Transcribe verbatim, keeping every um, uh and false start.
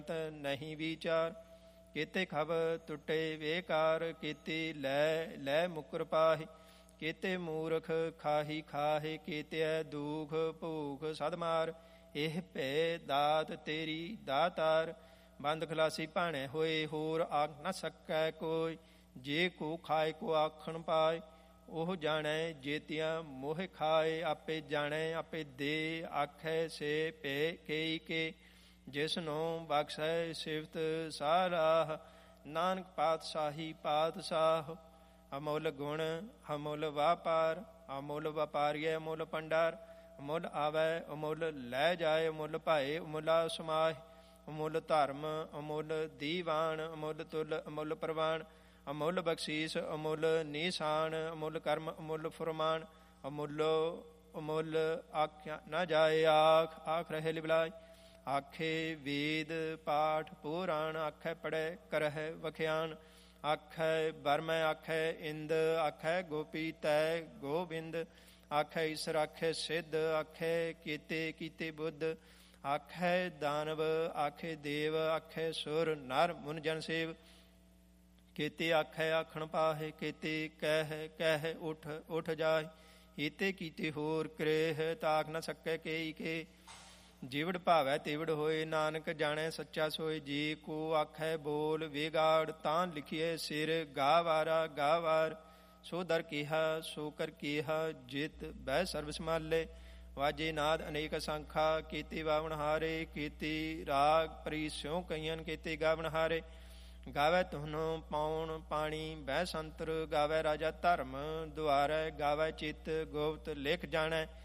ਨਹੀਂ ਵਿਚਾਰ। ਕੀਤੇ ਖਬ ਟੁੱਟੇ ਵੇਕਾਰ, ਕੀਤੀ ਲੈ ਲੈ ਮੁਕਰ ਪਾਹੀ। ਕੀਤੇ ਮੂਰਖ ਖਾਹੀ ਖਾਹੇ, ਕੀਤਿਐ ਦੂਖ ਭੂਖ ਸਦ ਮਾਰ। ਇਹ ਭੈ ਦਾਤ ਤੇਰੀ ਦਾਤਾਰ, ਬੰਦ ਖਲਾਸੀ ਭਾਣੇ ਹੋਏ। ਹੋਰ ਆਖ ਨ ਸਕੈ ਕੋਈ, ਜੇ ਕੋ ਖਾਏ ਕੋ ਆਖਣ ਪਾਏ। ਉਹ ਜਾਣੈ ਜੇਤੀਆਂ ਮੋਹ ਖਾਏ, ਆਪੇ ਜਾਣੈ ਆਪੇ ਦੇ। ਆਖੈ ਸੇ ਭੈ ਕੇਈ ਕੇ, ਜਿਸਨੂੰ ਬਖਸ਼ੈ ਸਿਫਤ ਸਾਰਾਹ। ਨਾਨਕ ਪਾਤਸ਼ਾਹੀ ਪਾਤਸ਼ਾਹ, ਅਮੁੱਲ ਗੁਣ ਅਮੁੱਲ ਵਾਪਾਰ। ਅਮੁੱਲ ਵਪਾਰੀਐ ਅਮੁੱਲ ਭੰਡਾਰ, ਅਮੁੱਲ ਆਵੈ ਅਮੁੱਲ ਲੈ ਜਾਏ। ਅਮੁੱਲ ਭਾਏ ਅਮੁੱਲਾ ਸਮਾਹਿ, ਅਮੁੱਲ ਧਰਮ ਅਮੁੱਲ ਦੀਵਾਨ। ਅਮੁੱਲ ਤੁਲ ਅਮੁੱਲ ਪ੍ਰਵਾਨ, ਅਮੁੱਲ ਬਖਸ਼ੀਸ ਅਮੁੱਲ ਨੀਸਾਨ। ਅਮੁੱਲ ਕਰਮ ਅਮੁੱਲ ਫੁਰਮਾਨ, ਅਮੁੱਲੋ ਅਮੁੱਲ ਆਖਿਆ ਨਾ ਜਾਏ। ਆਖ ਆਖ ਰਹੇ ਲਿਵਲਾਈ, ਆਖੇ ਵੇਦ ਪਾਠ ਪੁਰਾਣ। ਆਖੈ ਪੜ੍ਹੈ ਕਰਹਿ ਵਖਿਆਨ, ਆਖੈ ਬਰਮੈ ਆਖੈ ਇੰਦ। ਆਖੈ ਗੋਪੀ ਤੈ ਗੋਬਿੰਦ, ਆਖੈ ਈਸਰ ਆਖੈ ਸਿੱਧ। ਆਖੈ ਕੀਤੇ ਕੀਤੇ ਬੁੱਧ, ਆਖੈ ਦਾਨਵ ਆਖੈ ਦੇਵ। ਆਖੈ ਸੁਰ ਨਰ ਮੁਨ ਜਨ ਸੇਵ, ਕੀਤੇ ਆਖੈ ਆਖਣ ਪਾਹੇ। ਕੀਤੇ ਕਹਿ ਕਹਿ ਉਠ ਉਠ ਜਾਏ। ਹੀਤੇ ਕੀਤੇ ਹੋਰ ਕਰੇਹ, ਤਾਕ ਨ ਸਕੈ ਕੇਈ ਕੇ। ਜਿਵੜ ਭਾਵੈ ਤਿਵੜ ਹੋਏ, ਨਾਨਕ ਜਾਣੈ ਸੱਚਾ ਸੋਏ। ਜੀ ਕੋ ਆਖੈ ਬੋਲ ਵਿਗਾੜ, ਤਾਂ ਲਿਖੀਐ ਸਿਰ ਗਾਵਾਰਾ ਗਾਵਾਰ। ਸੋ ਦਰ ਕੀਹਾ ਸੋ ਕਰ ਕੀਹਾ, ਜਿਤ ਬਹਿ ਸਰਬ ਸਮਾਲੇ। ਵਾਜੇ ਨਾਦ ਅਨੇਕ ਸੰਖਾ, ਕੀਤੇ ਵਾਵਣ ਹਾਰੇ। ਕੀਤੀ ਰਾਗ ਪ੍ਰੀ ਸਿਉ ਕਈਆਂ, ਕੀਤੇ ਗਾਵਣ ਹਾਰੇ। ਗਾਵੈ ਤੁਹਨੂੰ ਪਾਉਣ ਪਾਣੀ ਬਹਿ ਸੰਤਰ, ਗਾਵੈ ਰਾਜਾ ਧਰਮ ਦੁਆਰੈ। ਗਾਵੈ ਚਿਤ ਗੁਪਤ ਲਿਖ ਜਾਣੈ,